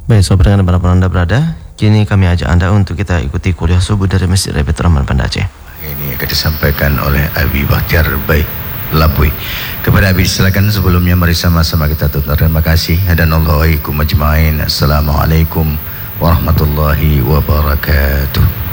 Baik, sobat dengan para Anda berada, kini kami ajak Anda untuk kita ikuti kuliah subuh dari Masjid Rebet Rahman Banda Aceh. Ini akan disampaikan oleh Abi Bahtiar Baik Labui. Kepada Abi silakan, sebelumnya mari sama-sama kita tutur terima kasih. Hadanallahu wa iyyakum ajmain. Assalamualaikum warahmatullahi wabarakatuh.